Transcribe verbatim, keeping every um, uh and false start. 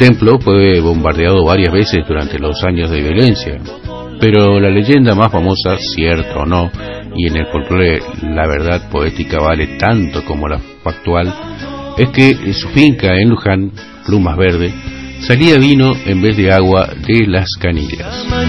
templo fue bombardeado varias veces durante los años de violencia, pero la leyenda más famosa, cierta o no, y en el folclore la verdad poética vale tanto como la factual, es que en su finca en Luján, Plumas Verde, salía vino en vez de agua de las canillas.